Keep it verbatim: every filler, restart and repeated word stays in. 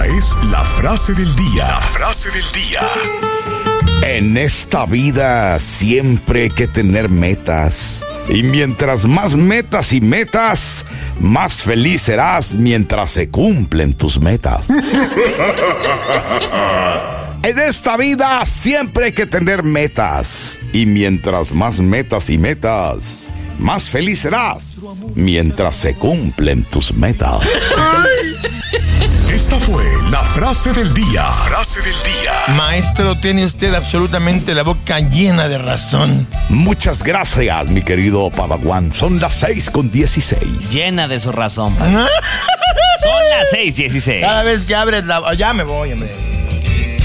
Esta es la frase del día. La frase del día. En esta vida siempre hay que tener metas. Y mientras más metas y metas, más feliz serás mientras se cumplen tus metas. En esta vida siempre hay que tener metas. Y mientras más metas y metas, más feliz serás mientras se cumplen tus metas. Esta fue la frase del día. Frase del día. Maestro, tiene usted absolutamente la boca llena de razón. Muchas gracias, mi querido Padawan. Son las seis con dieciséis. Llena de su razón. Son las seis dieciséis. Cada vez que abres la... Ya me voy, hombre.